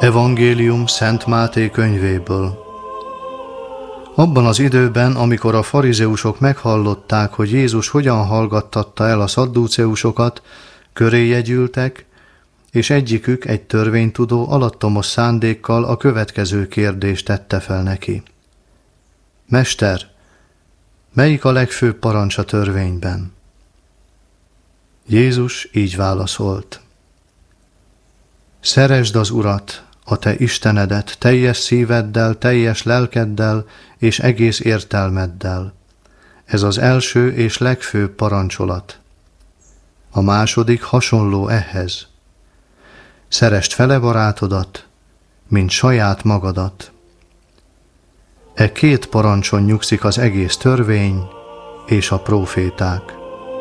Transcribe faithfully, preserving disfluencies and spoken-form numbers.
Evangélium Szent Máté könyvéből. Abban az időben, amikor a farizeusok meghallották, hogy Jézus hogyan hallgattatta el a szaddúceusokat, köréje gyűltek, és egyikük, egy törvénytudó alattomos szándékkal a következő kérdést tette fel neki. Mester, melyik a legfőbb parancs a törvényben? Jézus így válaszolt. Szeresd az Urat, a te Istenedet teljes szíveddel, teljes lelkeddel és egész értelmeddel. Ez az első és legfőbb parancsolat. A második hasonló ehhez. Szeresd fele barátodat, mint saját magadat. E két parancson nyugszik az egész törvény és a próféták.